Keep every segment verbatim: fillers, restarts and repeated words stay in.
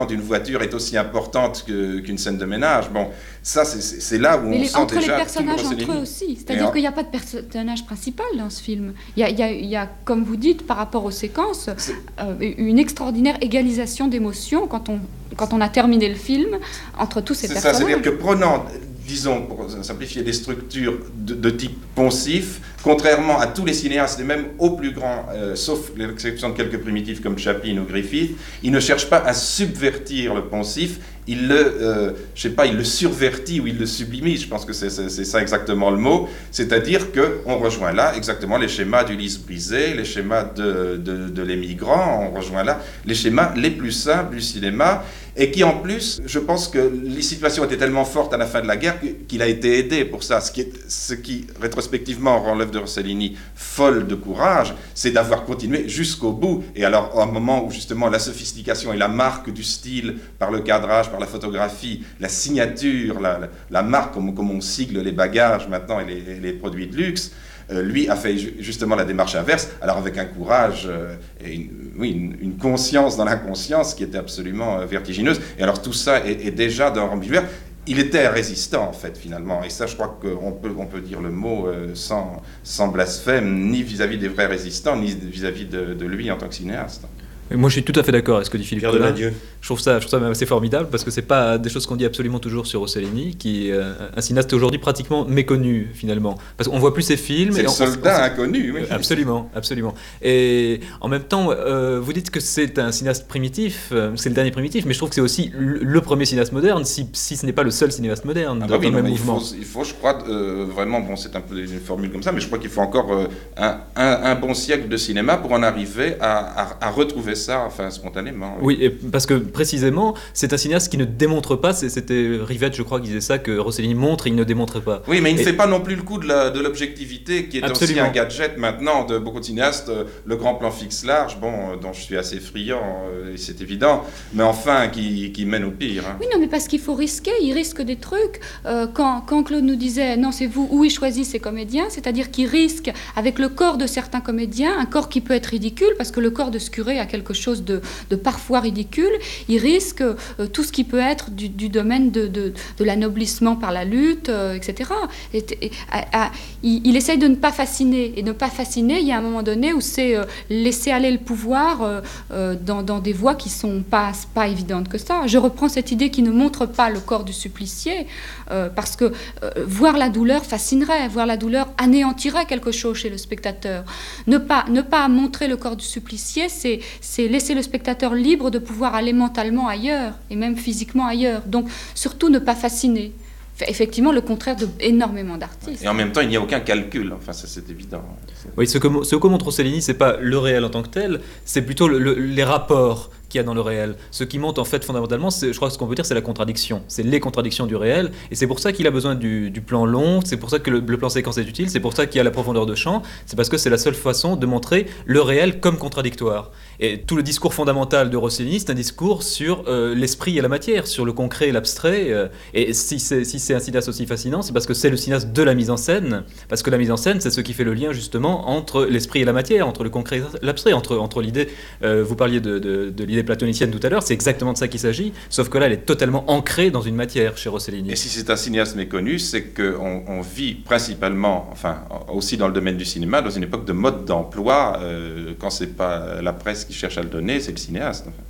d'une voiture est aussi importante que, qu'une scène de ménage. Bon, ça, c'est, c'est là où mais on les, sent entre déjà les personnages tout entre eux aussi. C'est-à-dire en... qu'il n'y a pas de personnage principal dans ce film. Il y a, il y a, il y a comme vous dites, par rapport aux séquences, euh, une extraordinaire égalisation d'émotions quand on, quand on a terminé le film entre tous ces c'est personnages. Ça, c'est-à-dire que prenant, disons, pour simplifier, des structures de, de type poncif, contrairement à tous les cinéastes, et même aux plus grands, euh, sauf l'exception de quelques primitifs comme Chaplin ou Griffith, ils ne cherchent pas à subvertir le poncif, ils le, euh, je sais pas, ils le survertit ou ils le sublimisent, je pense que c'est, c'est, c'est ça exactement le mot, c'est-à-dire qu'on rejoint là exactement les schémas d'Ulysse brisé, les schémas de, de, de l'émigrant, on rejoint là les schémas les plus simples du cinéma, et qui en plus, je pense que les situations étaient tellement fortes à la fin de la guerre qu'il a été aidé pour ça, ce qui, est, ce qui rétrospectivement rend l'œuvre de Rossellini folle de courage, c'est d'avoir continué jusqu'au bout, et alors à un moment où justement la sophistication et la marque du style par le cadrage, par la photographie, la signature, la, la, la marque, comme, comme on sigle les bagages maintenant et les, les produits de luxe, euh, lui a fait ju- justement la démarche inverse, alors avec un courage euh, et une, oui, une, une conscience dans l'inconscience qui était absolument euh, vertigineuse. Et alors tout ça est, est déjà dans Rambivert. Il était résistant en fait finalement, et ça je crois qu'on peut, on peut dire le mot euh, sans, sans blasphème, ni vis-à-vis des vrais résistants, ni vis-à-vis de, de lui en tant que cinéaste. Et moi, je suis tout à fait d'accord avec ce que dit Philippe Pierre Collin. Deladieu. Je trouve ça, je trouve ça même assez formidable parce que c'est pas des choses qu'on dit absolument toujours sur Rossellini, qui est euh, un cinéaste aujourd'hui pratiquement méconnu finalement, parce qu'on voit plus ses films. C'est et le on, soldat on, on, inconnu. Oui. Absolument, absolument. Et en même temps, euh, vous dites que c'est un cinéaste primitif, euh, c'est le dernier primitif, mais je trouve que c'est aussi le, le premier cinéaste moderne, si, si ce n'est pas le seul cinéaste moderne Ah dans bah oui, le même il mouvement. faut, il faut, je crois, euh, vraiment, bon, c'est un peu une formule comme ça, mais je crois qu'il faut encore euh, un, un, un bon siècle de cinéma pour en arriver à, à, à retrouver ça, enfin, spontanément. Oui, et parce que précisément, c'est un cinéaste qui ne démontre pas, c'était Rivette, je crois, qui disait ça, que Rossellini montre et il ne démontre pas. Oui, mais il ne et... fait pas non plus le coup de, la, de l'objectivité, qui est Absolument. Aussi un gadget maintenant de beaucoup de cinéastes. Le grand plan fixe large, bon, dont je suis assez friand, et c'est évident, mais enfin, qui, qui mène au pire. Hein. Oui, non, mais parce qu'il faut risquer, il risque des trucs. Euh, quand, quand Claude nous disait, non, c'est vous, où il choisit ses comédiens, c'est-à-dire qu'il risque, avec le corps de certains comédiens, un corps qui peut être ridicule, parce que le corps de Scuré a quelque chose de, de parfois ridicule, il risque euh, tout ce qui peut être du, du domaine de, de, de l'anoblissement par la lutte, euh, et cetera. Et, et, à, à, il, il essaye de ne pas fasciner. Et ne pas fasciner, il y a un moment donné où c'est euh, laisser aller le pouvoir euh, euh, dans, dans des voies qui ne sont pas, pas évidentes que ça. Je reprends cette idée qui ne montre pas le corps du supplicié, euh, parce que euh, voir la douleur fascinerait, voir la douleur anéantirait quelque chose chez le spectateur. Ne pas, ne pas montrer le corps du supplicié, c'est, c'est laisser le spectateur libre de pouvoir aller mentalement ailleurs, et même physiquement ailleurs. Donc, surtout ne pas fasciner. Effectivement, le contraire de énormément d'artistes. Et en même temps, il n'y a aucun calcul. Enfin, ça, c'est évident. Oui, ce que, ce que montre Rossellini, c'est pas le réel en tant que tel, c'est plutôt le, le, les rapports qu'il y a dans le réel. Ce qui monte en fait fondamentalement, c'est, je crois que ce qu'on peut dire, c'est la contradiction. C'est les contradictions du réel, et c'est pour ça qu'il a besoin du, du plan long, c'est pour ça que le, le plan séquence est utile, c'est pour ça qu'il y a la profondeur de champ, c'est parce que c'est la seule façon de montrer le réel comme contradictoire. Et tout le discours fondamental de Rossellini, c'est un discours sur euh, l'esprit et la matière, sur le concret et l'abstrait. Euh, et si c'est, si c'est un cinéaste aussi fascinant, c'est parce que c'est le cinéaste de la mise en scène, parce que la mise en scène, c'est ce qui fait le lien justement entre l'esprit et la matière, entre le concret et l'abstrait, entre, entre l'idée, euh, vous parliez de, de, de l'idée platonicienne tout à l'heure, c'est exactement de ça qu'il s'agit, sauf que là, elle est totalement ancrée dans une matière chez Rossellini. Et si c'est un cinéaste méconnu, c'est qu'on on vit principalement, enfin aussi dans le domaine du cinéma, dans une époque de mode d'emploi, euh, quand c'est pas la presse qui cherche à le donner, c'est le cinéaste. Enfin.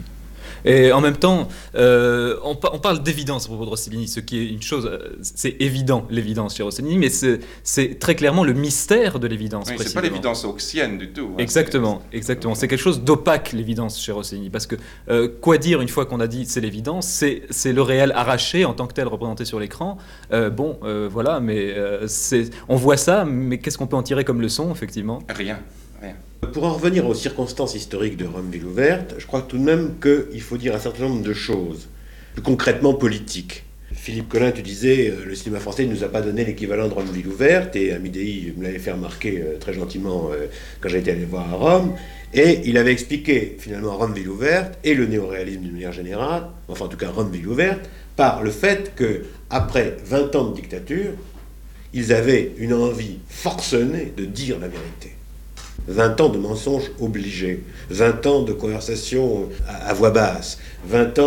Et en même temps, euh, on, on parle d'évidence à propos de Rossellini, ce qui est une chose, c'est évident, l'évidence chez Rossellini, mais c'est, c'est très clairement le mystère de l'évidence. Oui, c'est pas l'évidence auxienne du tout. Hein, exactement, c'est, exactement. C'est quelque chose d'opaque, l'évidence chez Rossellini, parce que euh, quoi dire une fois qu'on a dit c'est l'évidence, c'est, c'est le réel arraché en tant que tel représenté sur l'écran. Euh, bon, euh, voilà, mais euh, c'est, on voit ça, mais qu'est-ce qu'on peut en tirer comme leçon, effectivement ? Rien. Rien. Pour en revenir aux circonstances historiques de Rome ville ouverte, je crois tout de même qu'il faut dire un certain nombre de choses, plus concrètement politiques. Philippe Collin, tu disais, euh, le cinéma français ne nous a pas donné l'équivalent de Rome ville ouverte, et Amidei me l'avait fait remarquer euh, très gentiment euh, quand j'ai été allé le voir à Rome, et il avait expliqué finalement Rome ville ouverte et le néoréalisme d'une manière générale, enfin en tout cas Rome ville ouverte, par le fait que après vingt ans de dictature, ils avaient une envie forcenée de dire la vérité. vingt ans de mensonges obligés, vingt ans de conversations à, à voix basse, vingt ans